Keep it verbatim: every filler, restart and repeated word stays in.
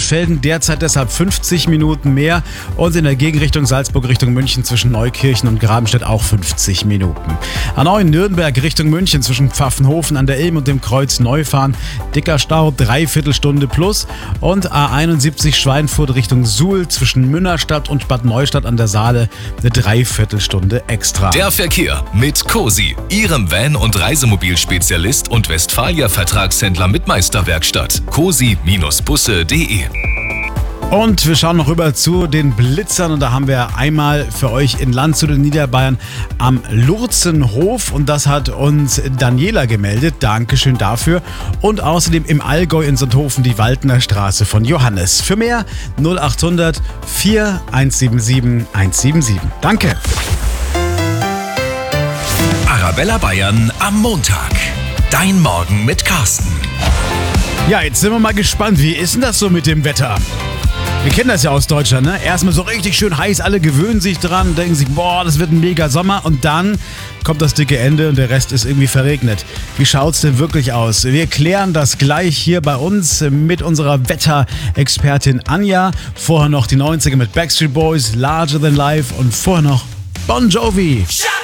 Rheinland-Pfalz derzeit deshalb fünfzig Minuten mehr und in der Gegenrichtung Salzburg Richtung München zwischen Neukirchen und Grabenstedt auch fünfzig Minuten. A neun Nürnberg Richtung München zwischen Pfaffenhofen an der Ilm und dem Kreuz Neufahren, dicker Stau, dreiviertel Stunde plus, und A einundsiebzig Schweinfurt Richtung Suhl zwischen Münnerstadt und Bad Neustadt an der Saale eine Dreiviertelstunde extra. Der Verkehr mit Cosi, Ihrem Van- und Reisemobilspezialist und Westfalia-Vertragshändler mit Meisterwerkstatt. cosi Bindestrich busse punkt de. Und wir schauen noch rüber zu den Blitzern und da haben wir einmal für euch in Landshut in Niederbayern am Lurzenhof und das hat uns Daniela gemeldet. Dankeschön dafür. Und außerdem im Allgäu in Sonthofen die Waldner Straße von Johannes. Für mehr null achthundert vier eins sieben sieben eins sieben sieben. Danke. Arabella Bayern am Montag. Dein Morgen mit Carsten. Ja, jetzt sind wir mal gespannt. Wie ist denn das so mit dem Wetter? Wir kennen das ja aus Deutschland, ne? Erstmal so richtig schön heiß, alle gewöhnen sich dran, denken sich, boah, das wird ein mega Sommer und dann kommt das dicke Ende und der Rest ist irgendwie verregnet. Wie schaut's denn wirklich aus? Wir klären das gleich hier bei uns mit unserer Wetterexpertin Anja. Vorher noch die neunziger mit Backstreet Boys, Larger Than Life und vorher noch Bon Jovi.